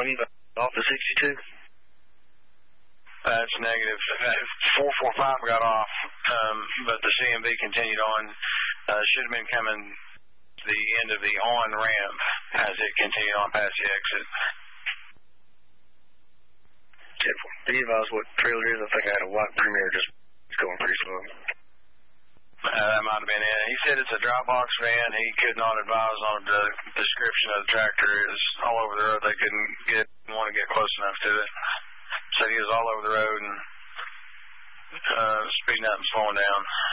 on you off the 62? That's negative. 445 got off, but the CMV continued on. Should have been coming to the end of the on ramp as it continued on past the exit. Be advised what trailer it is. I think I had a white Premier just going pretty slow. That might have been it. He said it's a drop box van. He could not advise on the description of the tractor. It was all over the road. They didn't want to get close enough to it. So he was all over the road and speeding up and slowing down.